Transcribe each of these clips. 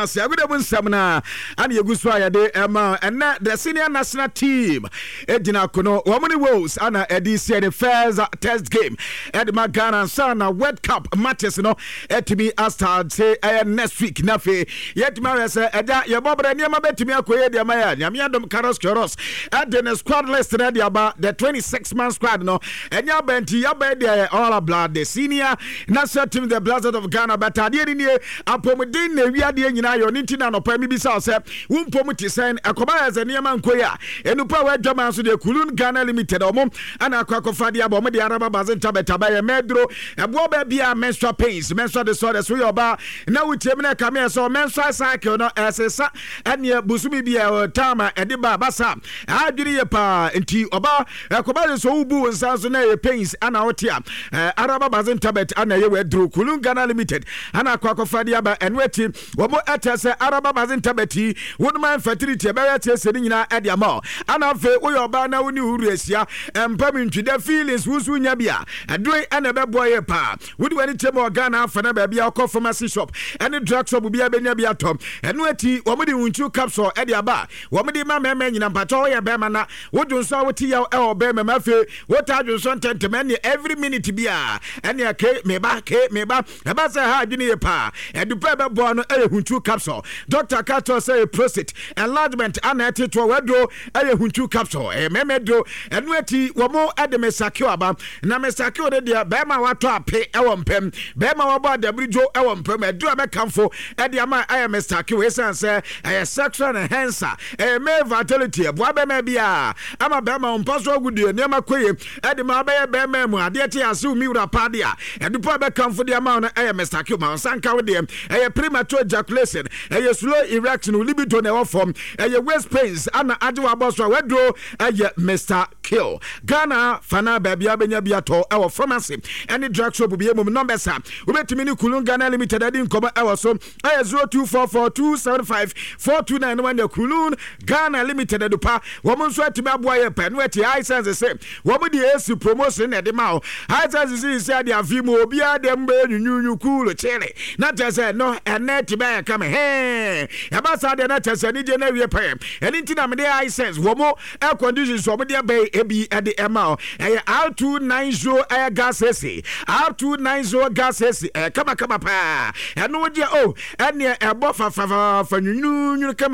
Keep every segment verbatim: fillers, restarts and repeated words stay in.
Siagude Samna and Yuguswaya de Emma and the senior national team Edina Kono Womani Wolves and Edisi the first test game at Magana Sana World Cup matches no at me start say next week Nafi yet Maris Eda Yaboba Niama Betimia Koya de Maya Yamiadom Karos Koros at the squad list about the twenty-six man squad no and Yabenti Yabed all blood the senior national team the Blazers of Ghana but Adiini Apomodin we are the yo nintina no pa mi bisa se wumpom ti sen akoba as niam nkoya enupa wa dwama so de Kulun Ghana Limited omom ana akwakofa de abom de araba bazen tabeta ba ye medro ebo ba bia menstrual pains menstrual disorders we oba na wutem na kame so menstrual cycle no esesa ene busumi bia tama ede ba basa adwiri ye pa enti oba akoba so ubu nsanso na ye pains ana otia araba bazen tabet ana ye wedro Kulun Ghana Limited ana akwakofa de aba enweti womo tese araba bazin tabeti woman fertility be tese ni nyina e dia ma ana fe wo yoba na woni huru asia empam ntwide feelings wusu nya bia adoi ene be boye pa wodi wani temo Ghana afa na ba bia okọ pharmacy shop ene drug shop bia benya bia tom eno ati wo mudi unchu capsule e dia ba wo mudi ma mema nyina mpato ye be ma na wodun so woti ya e obe mema fe wota dun so tentement every minute bia ene ake me ba ke me ba e ba se ha adwini ye pa e du pe be bo no e hunchu capsule. Doctor Kato say prostate enlargement anati to wedo eye hunchu capsule e memedo enu eti womo ade mesakio aba na mesakio de dia be ma wato ape e wo mpem be ma wo ba dabrijo e wo mpem edu abekamfo e dia ma eye mesakio esan say eye sexual enhancer e me fertility e bo be ma bia ama be ma mpaso agudie ne ma koye e de ma be be ma mu ade ti ase umi wura padia edu pa abekamfo dia ma no eye mesakio ma sanka wo de eye premature ejaculation eye slow erection libido na form eye waist pains ana ajewa boss wedro eye Mister Kill Ghana fana baby abenya biato e pharmacy any drug shop bi emum numbers a obetimi ni Kulun Ghana Limited adi nkoba e so eye zero two four four two seven five four two nine one Kulun Ghana Limited edupa wo mo so atimi aboa ye pe no ati high sense say wo mo di esi promotion na de ma high sense say say de afimu obi adem be nyunyu cool chile na just no enet be come hey yabasa de na tese ni de na wie pay eni ntina me de high sense wo mo air conditions wo mo de be ebi e de ema e R two ninety air gas A C R two ninety gas A C e kama kama pa eno de oh ene e bo fa fa fa nyunyu nyu kama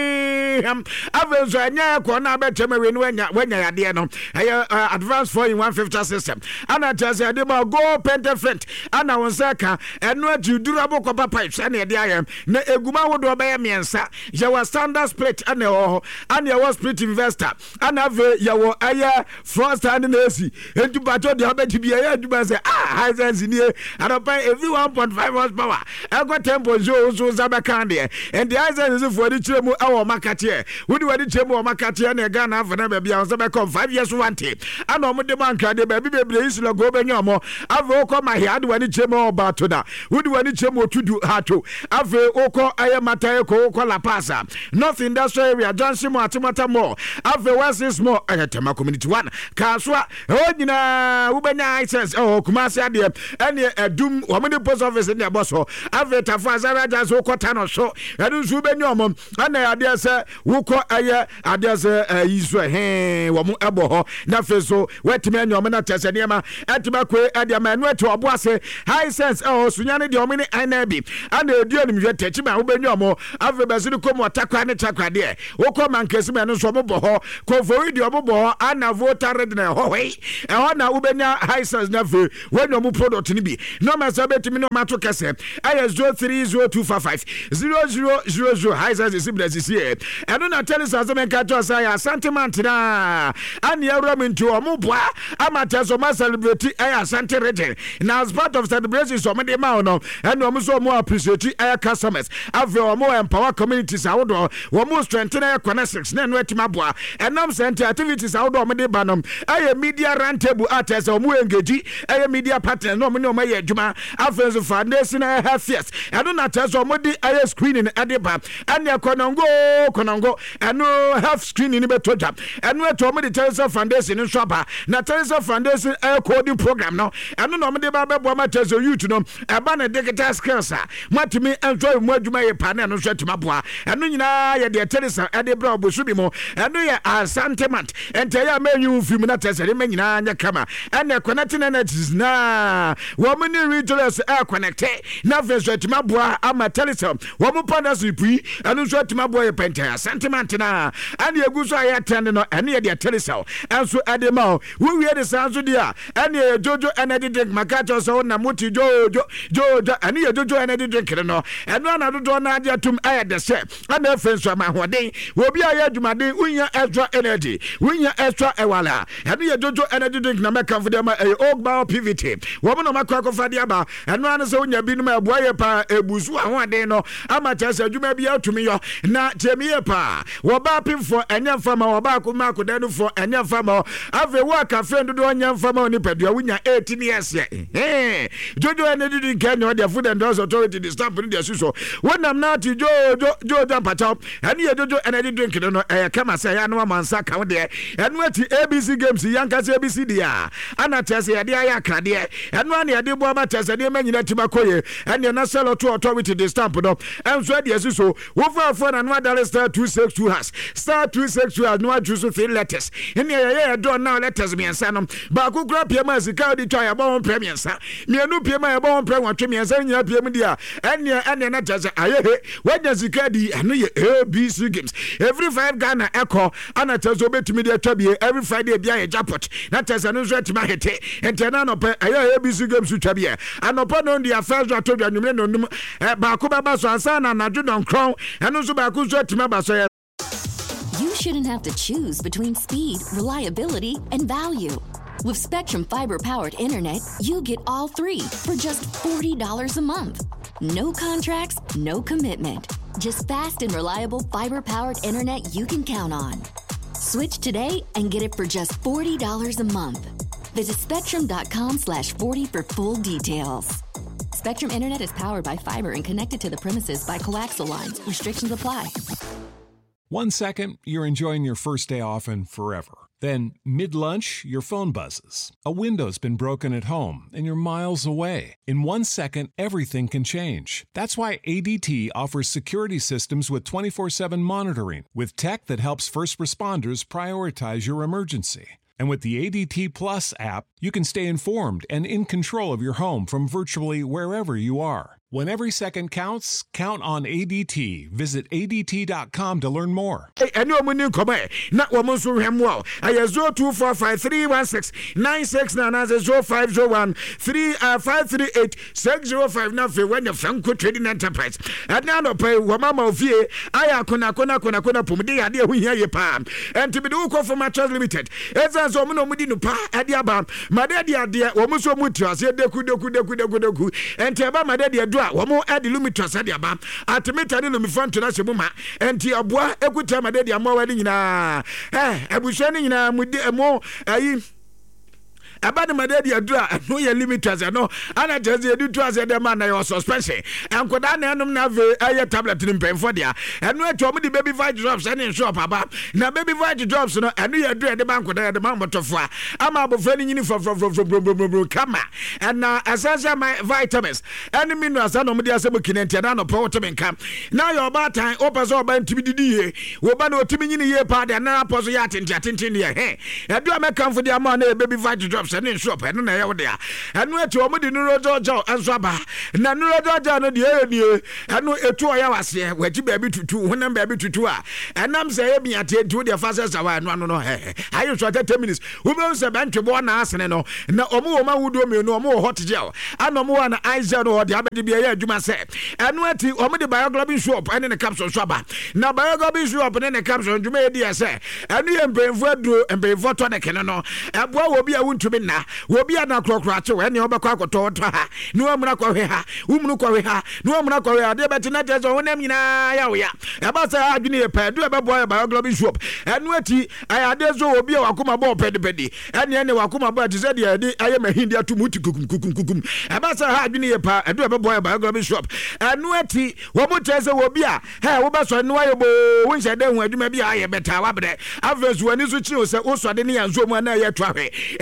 hwe ham avenzo anya ko na be teme we no anya wanya yade no e advanced four in one fifty system ana tese de ma go pentafront ana wonsaka eno adu durable copper pipes ene de ayem na eguma wodo be miensa ya wa standard split ane ho ane wa split investor ana ve ya wo aya frost and na esi entu bato de abeti bia ya aduma se ah hisense ni adopa every one point five horsepower ego tempo zo zo zabaka de and the hisense is for the chemu awo makate wodi wadi chemu o makate na Ghana afa na ba bia zabaka five years warranty ana omo de banka de ba bi bebre islo go benyo mo ave ko ma hia de wadi chemu o bato da wodi wadi chemu tudu hato ave oko aya mataye ko ko la pasa North Industrial Area Johnson Atimata Mall ave West Mall ayatema community one kaswa onyina ubenya license oh kumasi ade ene edum womde post office ne boso ave tafazara jaso kota no so edu su benya omom ana ade se wukọ aya ade se yiso he womu ebo ho na feso wetime anyom na tese ne ma etima kwe ade ma enu eto obo ase high sense oh sunyane de omini anabi ana edu anim hwe techi ma ubenya omo ave besiri komo takwa ne takwa de wukọ mankesi me no so mo bo ho ko for di obo bo ana voter red na ho we e ho na ubenya high sense na fe when your product ni bi no ma say betimi no mato kese aya zero three zero two five five zero zero zero zero high sense is bless here e no na tell us as men ka to say sentiment na ani awram into omo boa amata so ma celebrate aya Asante region na as part of celebration so me dey ma no and omo so mo appreciate aya customers ave omo empower communities awodo omo strengthen aya connections na no etima boa enam center activities awodo omo dey banom aya media roundtable artists omo engage aya media partners no omo no omo ye adwuma afenso foundation health fest eno na tell so omo dey aya screening edeba anya konongo konongo eno health screening be toja eno eto omo dey tell so foundation in shop na tell so foundation aya coding program no eno no omo dey ba be bo ma tell so youth no eba na digital skills a matimi enjoy mo adwuma ye pa na no so atuma boa eno nyina ye de teresa e de bra obosu bi mo eno ye asantiment ente ya menyu film na tesere me nyina nya kama ene connecting energies na wo mini retailers e connect na so atuma boa ama teresa wo mo panda sipui eno so atuma boa ye pente asantiment na ene egu so aye trend no ene ye de teresa enso ade ma wo wie de sanso dia ene jojo energy drink makacho so na muti jojo jojo ene ye jojo energy drink no eno na dodo na adia tum aye de se ana fenso ma hoden wo bi aye adwumaden unya extra energy unya extra ewala eno ye jojo energy drink na meka fode ma e ogba P V T wo mo no makwa ko fade aba eno ana se unya bi no ma eboa ye pa ebusu ahoden no ama chese adwuma bi atumi yo na chemiye pa wo ba pimfo enya fama wo ba ko ma ko danu fo enya fama ave wo ka friend do enya fama oni pedua unya eighteen years ye eh jojo energy drink enya de food and drugs authority the stamp ni de suso wonam na ti jojo jojo pata ene ye jojo energy drink no eh kama say ya no mansa ka wo de eno ati A B C games yanka say A B C dia ana tese ye de aya krade eno ana ye de bo ba tese de manyina tima koye ene na sell to authority the stamp no enso de suso wo fa fa na no adare star two six two has star two six two has no adjuso three letters ene ye ye do now letters me ensa no ba ku kra pia ma sika di twa ya bo premier ensa mienu pia ma ya bo premier watwe me ensa nyina pia mu dia ene ene na tese ayehe wanya sika di ene ye A B C games every five Ghana echo ana tese obetumi di atwa bie every Friday bia ye jackpot na tese no so atima hete entena no pe aye A B C games twa bie anopa no dia first to dwa nwumre no num ba ku ba ba so ansa na nadwo don crown eno so ba ku so atima ba so. You shouldn't have to choose between speed, reliability, and value. With Spectrum Fiber-powered internet, you get all three for just forty dollars a month. No contracts, no commitment. Just fast and reliable fiber-powered internet you can count on. Switch today and get it for just forty dollars a month. Visit spectrum.com slash 40 for full details. Spectrum Internet is powered by fiber and connected to the premises by coaxial lines. Restrictions apply. One second, you're enjoying your first day off and forever. Then, mid-lunch, your phone buzzes. A window's been broken at home and you're miles away. In one second, everything can change. That's why A D T offers security systems with twenty-four seven monitoring, with tech that helps first responders prioritize your emergency. And with the A D T Plus app, you can stay informed and in control of your home from virtually wherever you are. When every second counts, count on A D T. Visit A D T dot com to learn more. Hey, I know I'm going to come here. Not one month from him. Wow. I have zero two four five three one six nine six nine zero five zero one three five three eight six zero five. Now, when you're Franco Trading Enterprise, and now no pay Wamama of ye, I are Kona Kona Kona Kona Pumdi, idea we hear your palm. And to be the Uko for Matches Limited. As a Zomuno Mudino Pa, Adiabam, my daddy, dear, Womuso Mutras, Yedeku, Deku, Deku, Deku, Deku, and Taba, my daddy, Wamo add the lumitras at the abam. Ultimately, lumifan to Nasimuma, and Tiabua, Equita, my daddy, I'm more wedding na. Eh, I was shining in a more. About my daddy, I know your limiters. I know, and I just do to us at the man I was suspension. And could I have a tablet in pen for there? And no told me the baby fight drops and in shop about. Now, baby fight drops, and I knew you dread the bank with the moment of fire. I'm about friendly uniform from from Kama. And now, as I say, my vitamins. And the minerals, I know me, there's a booking and Tiano Portaman camp. Now, you're about time, opens all by T V D. We're about to Timmy in the year part and now pose yacht in Jatin here. Hey, I do I come for the amount of baby fight drops. And in shop and na yawo dia anu etu omo di nuro jojo enso aba na nuro jojo no de enie anu etu oya wase waji ba bi tutu honam ba bi tutu a enam se ye biate etu de fa se sawa anu anu no he ayo so thirty minutes we be se ba ntwebo na asene no na omo wo ma wudo me no omo hot gel anu omo wa na ice no de abedi bia ya adwuma se anu ati omo de bioglobin shop ene ne capsule so aba na bioglobin shop ne ne capsule adwuma ye dia se anu ye mbemfu aduro mbemfu to ne kene no eboa wo bia wuntumi na wo bia na krokro che we ne obekwa akoto to ha ne wamuna kwa hwe ha wumunu kwa hwe ha ne wamuna kwa hwe ha de betina tezo honam nyina ya wo ya e ba sa adwene ye pa du e bebo ya bioglobin shop enu ati ayade zo wo bia wakoma bo pedipedi ene ene wakoma bo ati se de ade aye mahindi atumuti kukum kukum kukum e ba sa ha adwene ye pa edu e bebo ya bioglobin shop enu ati wo mo tese wo bia he wo ba so ne wa ye bo wo nse de hu adwuma bia aye beta wa bre avezu ani so chi o se wo so de ne yanzo mu na ye twa hwe edu e bebo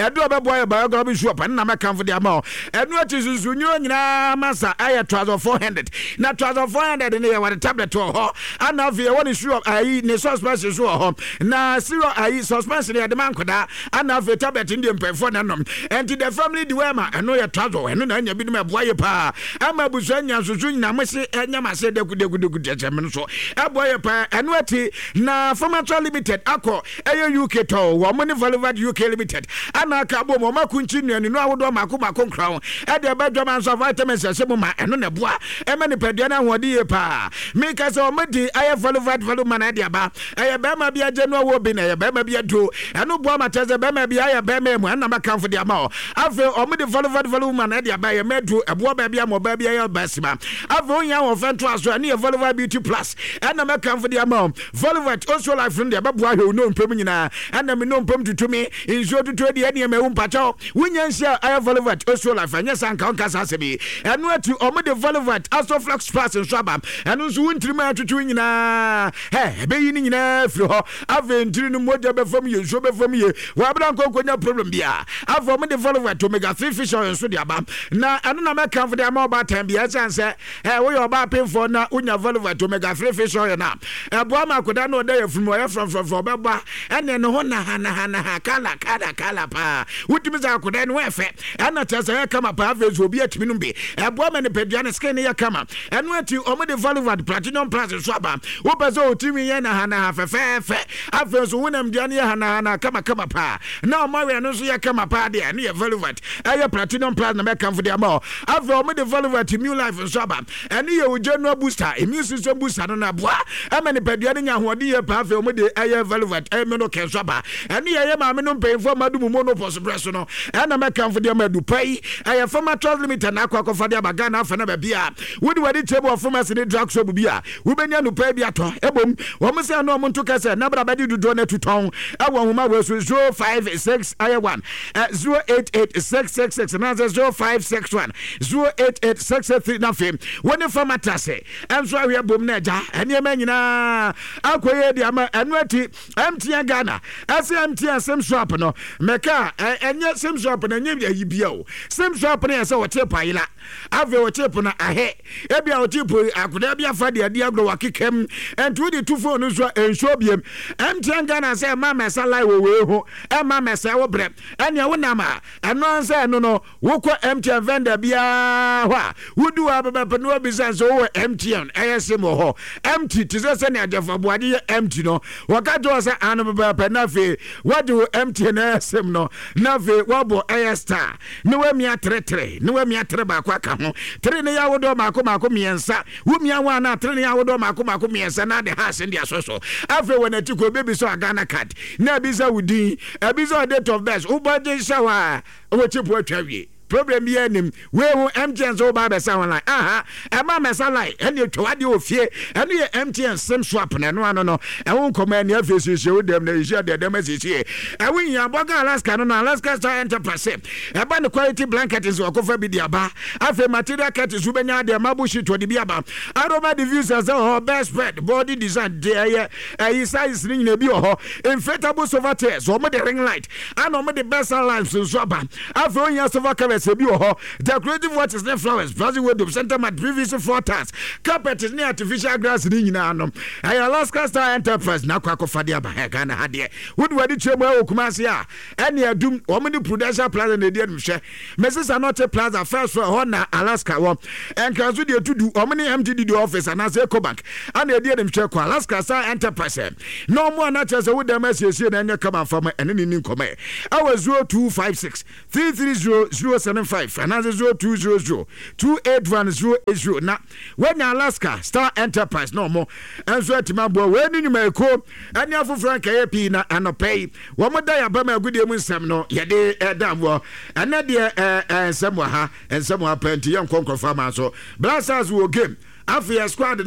boy biography shop and na meka for the amount enu ati susu nyo nyina masa aye thousand four hundred na thousand four hundred ne ya wade tablet ho ana via one shoe ayi ne suspension so ho na zero ayi suspension ya de man koda ana via tablet ndi mpefo na nom enti the family di we ma eno ya thousand eno na nya bi no boye pa ama busu anya susu nyina mese enya mase de kude kude kude chemno so boye pa eno ati na Formator Limited ako eye U K to wo money Volvat U K Limited ana ka bo mo makunchi nuanu no awodo mako mako nkran e de bedwa man so vitamins asemo ma eno na boa e me ne pedua na hode ye pa me ka se o medi aye Volvat Voluma na de aba eye be ma bia je no wo bi na eye be ma bia do eno boa ma teze be ma bia aye be ma mu na ma kan for de ama o ave o medi Volvat Voluma na de aba ye medu e boa ba bia mo ba bia ye basima ave o nya wo fento aso na ye Volvat Beauty Plus na ma kan for de ama o Volvat also life from the babu ahe no mpem nyina ana me no mpem tutumi injo tutu de ene me wo mpacho wunyansia aye Volvat also life anya sanka onka sasebi eno atu omo de Volvat also flex plus nso aba eno nso wuntirima tutu nyina he be yi nyina firi ho aventiri no moja be fam ye nso be fam ye wa bra nkokonya problem bia avo omo de Volvat omega three fish oil nso de aba na eno na me kan for the ama oba time bia chance he wo yo oba pemfo na unya Volvat omega three fish oil na e boa makoda no da from where from from from baba ene no ho na hana hana ha kala kala kala pa wutimi za koda no efe ena tese ya kama pa avezu obi atimi no be eboa me ne pedua ne skin ya kama eno ati omo de Volvat platinum plus so aba wo pese otimi ye na hana ha fefe fe avezu wonam dia ne hana hana kama kama pa na omo we no so ya kama pa de ne ye Volvat eye platinum plus na me kan for de ama ave omo de Volvat immune life so aba ene ye ojenual booster immune system booster no na boa ema ne pedua ne nya hode ye pa ave omo de aye Volvat e me no kensoba ene ye ma me no mpemfo madumu mo no pospresso no ena me kan for de madu pai aye Formator Limited na akwa kofa de abaga na afa na ba bia wodi wadi table of pharmacy ne drug shop bia wo benya no pai bia to ebom wo mo se no mo nto kase na bra ba di dudo na tuton e wo homa we so zero five six aye one zero eight eight six six six na zero five six one zero eight eight six three na fem woni Formator se enso ahwe bom na ja ene ma nyina akoye de ama eno ati M T N Ghana as M T N sim shop no meka enye sim shop na nye yi bia o sim shop na se wote paila ave wote po na ahe e bia wote po akoda bia fa de ade agro wakekem entu di two phone so ensho biem M T N Ghana se ma mesa lai wo we ho e ma mesa wo bre ene wo na ma eno se no no wo ko M T N vendor bia hwa wudu ababa pe no business wo M T N ayese mo ho empty tise se ne adefa boade empty no wakato se anu baba na fe wadu empty na sem no na fe wabo air star ne wa mia tretre ne wa mia tre ba kwa ka ho tre ne ya wodo mako mako miensa wo mia wa na tre ne ya wodo mako mako miensa na de ha se ndi asoso afe wona tiko baby so Ghana card na bi za wudi abi za date of birth wo body shower wo chipo atwawie problem bi anim we wo M T N so ba be sa online aha e ma mesa like ene twade ofie ene ye M T N sim swap na no ano no e won koma ne afesi sie wo dem na isia de dem asisi e won ya boga Alaska no na Alaska Star Enterprise e ba ne quality blanket is okofa bi dia ba afi material curtains wo benya de mabushi to de bi aba aroma diffusers oh best spread body design de ye e size ni na bi ho inflatable sofa chairs o mo de ring light and o mo de best lamps so aba afi on ya sofa cover se bi ho decorative watches ne flowers plastic wardrobe center mat previous four times carpet is ne artificial grass ni nyina no ay Alaska Star Enterprise na kwa kofade aba he Ghana hade wodu wadi chemo e okumase a ene adum o mo ni Prudential Plaza na die nhwe Mrs Anote Plaza first floor ho na Alaska wo enkanso de tudu o mo ni M T D office na se Ecobank ana die nhwe kwa Alaska Star Enterprise no mo na chese wo dem asiesie na nya kama fam ene ni nkome awa zero two five six three three zero zero seven five and zero two zero zero two eight one zero eight zero na when Alaska Star Enterprise no more and so timabo we ni nyuma eko ani afofran ka yepi na anopay wo mo da ya ba ma agudie mu nsem no ye de edam wo ana de ensem wa ha ensem wa penti ye nkonkofa ma so blasters wo game afia squad no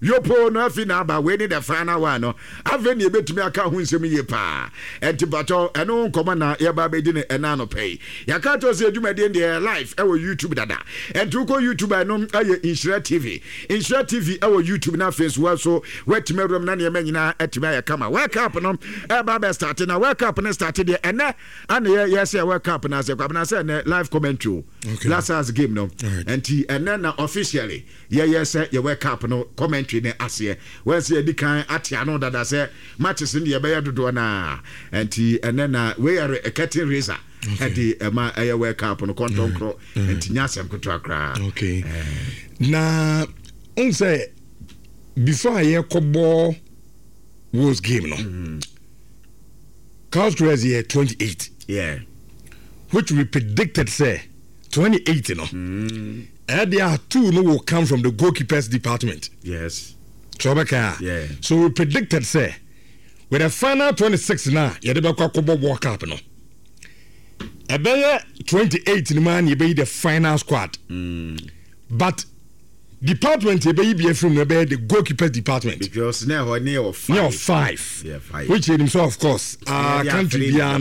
yopo no afi na ba we ni the final one no aveni ebetumi aka ho nsem ye pa enti bato eno nkoma na ye ba be di ne ena no pay yaka to se adwumade de live e wo YouTube dada enti uko YouTube no aye Inshira T V Inshira T V e wo YouTube na Facebook so wetime rom na ne manyina etime aye kama wake up no e ba be start na wake up na start de ene ana ye yes e wake up na se kwa na se ne live commentary okay. Last hour's game no right. Enti ene na officially ye yes ye wake up no commentary ne ase when say di kan atia no dada say matches in the be dodo na enti ene na we are a curtain raiser edi ema aye wake up no konton kro enti nyasem koto akra okay na on say before aye kobo was game no mm. Carlos Queiroz here twenty-eight yeah which we predicted say twenty-eight you know mm. and there are two no will come from the goalkeepers department yes Trobeka yeah so we predicted say with the final twenty-six now you dey kwa kobo World Cup no ebeye twenty-eight ni man you be the final squad mm. But department you be be from the goalkeeper department because now near of five near five yeah five which himself of course uh yeah, country